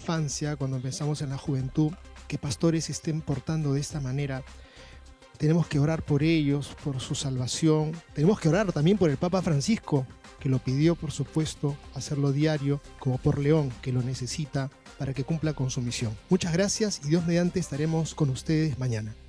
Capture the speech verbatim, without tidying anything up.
infancia, cuando pensamos en la juventud, que pastores se estén portando de esta manera. Tenemos que orar por ellos, por su salvación. Tenemos que orar también por el Papa Francisco, que lo pidió, por supuesto, hacerlo diario, como por León, que lo necesita para que cumpla con su misión. Muchas gracias y Dios mediante estaremos con ustedes mañana.